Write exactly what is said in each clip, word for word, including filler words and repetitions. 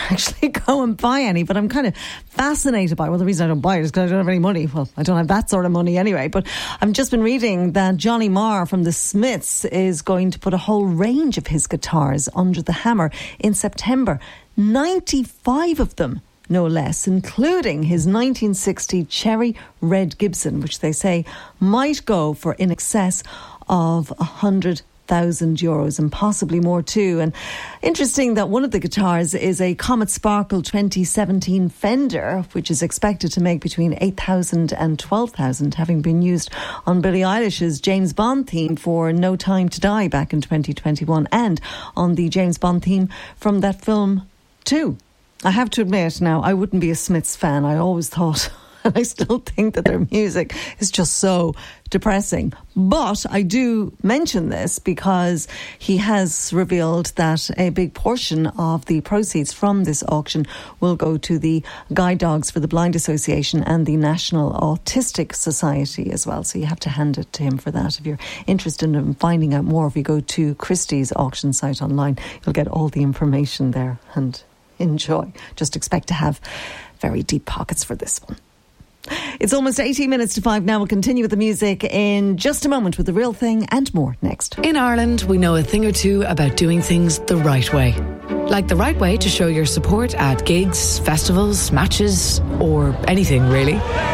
actually go and buy any, but I'm kind of fascinated by, well, the reason I don't buy it is because I don't have any money. Well, I don't have that sort of money anyway, but I've just been reading that Johnny Marr from the Smiths is going to put a whole range of his guitars under the hammer in September. ninety-five of them, no less, including his nineteen sixty Cherry Red Gibson, which they say might go for in excess of one hundred thousand euros and possibly more too. And interesting that one of the guitars is a Comet Sparkle twenty seventeen Fender, which is expected to make between eight thousand and twelve thousand, having been used on Billie Eilish's James Bond theme for No Time to Die back in twenty twenty-one, and on the James Bond theme from that film too. I have to admit now, I wouldn't be a Smiths fan. I always thought, and I still think that their music is just so depressing. But I do mention this because he has revealed that a big portion of the proceeds from this auction will go to the Guide Dogs for the Blind Association and the National Autistic Society as well. So you have to hand it to him for that. If you're interested in finding out more, if you go to Christie's auction site online, you'll get all the information there, and enjoy. Just expect to have very deep pockets for this one. It's almost eighteen minutes to five now. We'll continue with the music in just a moment with The Real Thing and more next. In Ireland, we know a thing or two about doing things the right way. Like the right way to show your support at gigs, festivals, matches, or anything really.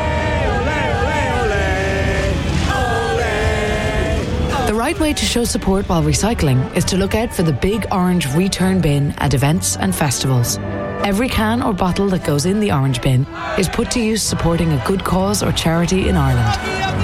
The right way to show support while recycling is to look out for the big orange return bin at events and festivals. Every can or bottle that goes in the orange bin is put to use supporting a good cause or charity in Ireland.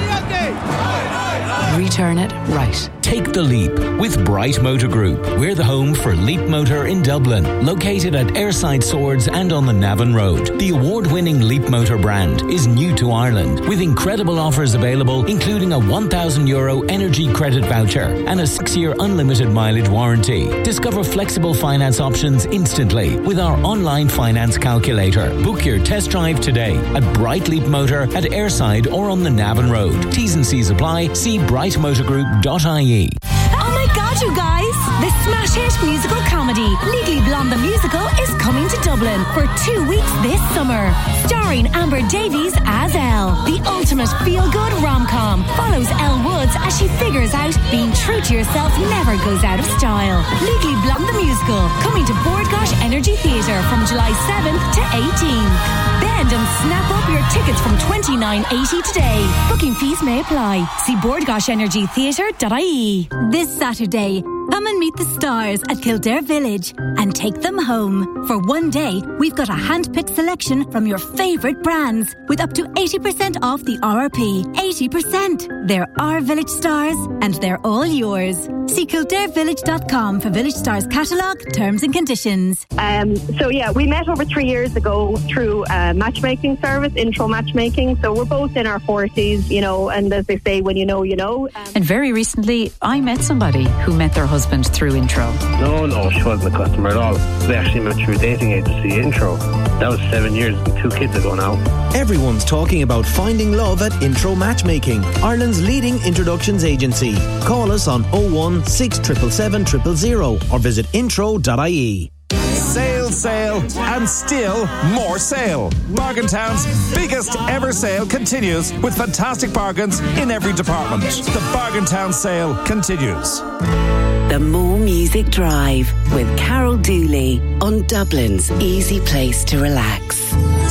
Return it right. Take the leap with Bright Motor Group. We're the home for Leap Motor in Dublin, located at Airside Swords and on the Navan Road. The award-winning Leap Motor brand is new to Ireland, with incredible offers available, including a one thousand euro energy credit voucher and a six-year unlimited mileage warranty. Discover flexible finance options instantly with our online finance calculator. Book your test drive today at Bright Leap Motor at Airside or on the Navan Road. T's and C's apply. See bright motor group dot I E. Oh my God, you guys! The smash hit musical comedy Legally Blonde the Musical is coming to Dublin for two weeks this summer. Starring Amber Davies as Elle. The ultimate feel-good rom-com follows Elle Woods as she figures out being true to yourself never goes out of style. Legally Blonde the Musical, coming to Bordgosh Energy Theatre from July seventh to eighteenth. Bend and snap up your tickets from twenty-nine eighty today. Booking fees may apply. See bordgosh energy theatre dot I E. This Saturday, come and meet the stars at Kildare Village and take them home. For one day, we've got a hand-picked selection from your favourite brands with up to eighty percent off the R R P. eighty percent! They're our Village stars and they're all yours. See kildare village dot com for Village Stars catalogue, terms and conditions. Um, so yeah, we met over three years ago through a matchmaking service, Intro Matchmaking. So we're both in our forties, you know, and as they say, when you know, you know. Um, and very recently, I met somebody who met their husband through Intro. No, no, she wasn't a customer at all. We actually met through a dating agency, Intro. That was seven years and two kids ago now. Everyone's talking about finding love at Intro Matchmaking, Ireland's leading introductions agency. Call us on oh one six seven seven seven zero zero or visit intro dot I E. Sale, sale, and still more sale. Bargain Town's biggest ever sale continues with fantastic bargains in every department. The Bargain Town sale continues. The More Music Drive with Carol Dooley on Dublin's easy place to relax.